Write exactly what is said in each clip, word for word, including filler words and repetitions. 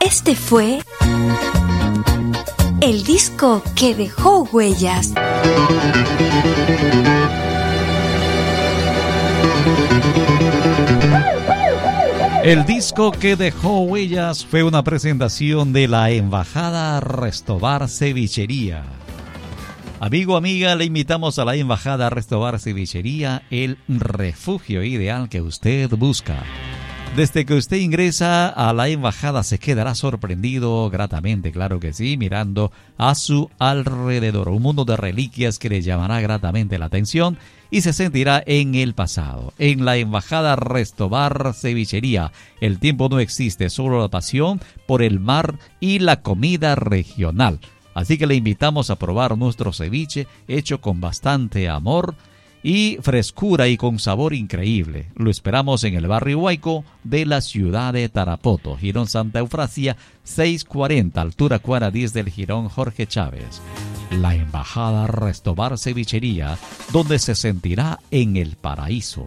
Este fue el disco que dejó huellas. El disco que dejó huellas fue una presentación de la Embajada Restobar Cevichería. Amigo, amiga, le invitamos a la Embajada Restobar Cevichería, el refugio ideal que usted busca. Desde que usted ingresa a la embajada se quedará sorprendido gratamente, claro que sí, mirando a su alrededor. Un mundo de reliquias que le llamará gratamente la atención y se sentirá en el pasado. En la Embajada Restobar Cevichería, el tiempo no existe, solo la pasión por el mar y la comida regional. Así que le invitamos a probar nuestro ceviche hecho con bastante amor y frescura y con sabor increíble. Lo esperamos en el barrio Huayco de la ciudad de Tarapoto, Jirón Santa Eufrasia, seiscientos cuarenta, altura cuadra diez del Jirón Jorge Chávez. La Embajada Restobar Cevichería, donde se sentirá en el paraíso.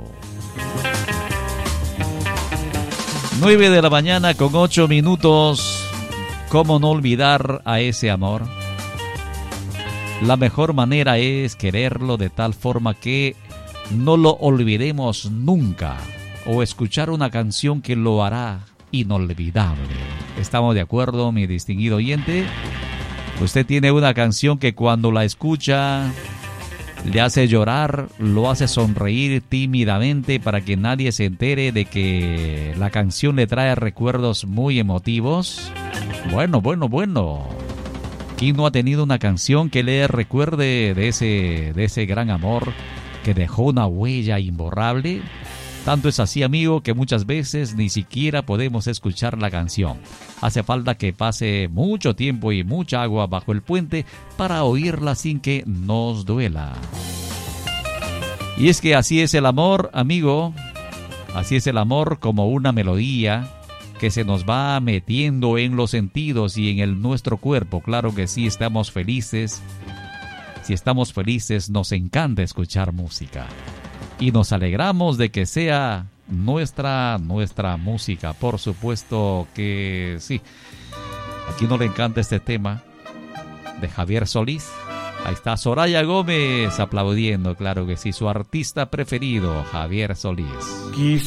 nueve de la mañana con ocho minutos. ¿Cómo no olvidar a ese amor? La mejor manera es quererlo de tal forma que no lo olvidemos nunca, o escuchar una canción que lo hará inolvidable. ¿Estamos de acuerdo, mi distinguido oyente? Usted tiene una canción que cuando la escucha le hace llorar, lo hace sonreír tímidamente para que nadie se entere de que la canción le trae recuerdos muy emotivos. Bueno, bueno, bueno. ¿Quién no ha tenido una canción que le recuerde de ese, de ese gran amor que dejó una huella imborrable? Tanto es así, amigo, que muchas veces ni siquiera podemos escuchar la canción. Hace falta que pase mucho tiempo y mucha agua bajo el puente para oírla sin que nos duela. Y es que así es el amor, amigo. Así es el amor, como una melodía que se nos va metiendo en los sentidos y en el nuestro cuerpo. Claro que sí, estamos felices. Si estamos felices, nos encanta escuchar música. Y nos alegramos de que sea nuestra, nuestra música. Por supuesto que sí. ¿A quién no le encanta este tema de Javier Solís? Ahí está Soraya Gómez aplaudiendo, claro que sí, su artista preferido, Javier Solís.